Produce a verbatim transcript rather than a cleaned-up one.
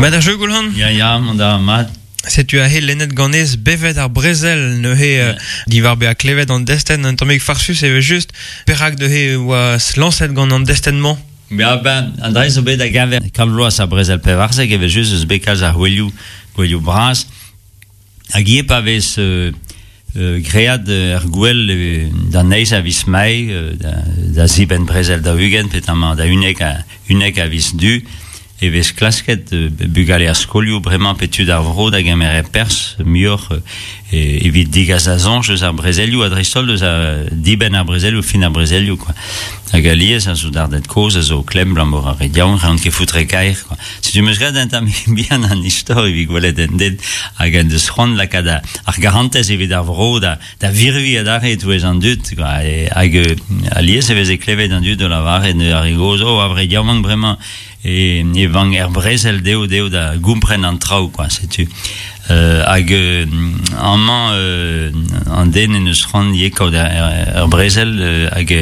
Met ar jogulhan? Ja, ja, man da mat. Setu a he lennet ganez bevet ar brezel ne he yeah. uh, divar be a klevet an desten an tammig farsus eve just perak de he oa lanset gant an destenman. Ja, ben, an dreiz o bet a gaver kalvloaz a brezel pevarzek eve just eus bekaz ar hwelioù hwelioù bras. Hag ie pa vez euh, euh, gread euh, ar gwell euh, da neiz a vis mai euh, da, da ziben brezel da hugen petamañ da unek a, unek a vis du. E vez klasket euh, bugale ar skolioù bremañ petud ar vro da gemer e pers mioc'h euh, evit digaz a zanj eus ar brezelioù a dristol eus a diben ar brezelioù fin ar brezelioù quoi. Hag aliez a zo dardet koz a zo klem blam or ar rediaoù reont ket foutre kaer quoi. Si tu meus gret enta bihan an istor evit gwelet en den hag en deus c'hoant lakad ar garantez evit ar vro da, da virvi a darret ouez an dut quoi. E, hag aliez e vez e klevet an dut de la varet ne ar rigoz o a rediaoù bremañ et e vang er brezel deo deo da gompren an traoù quoi, setu. Euh, hag euh, an man euh, an den en eus c'hoant yekaout er, er brezel euh, hag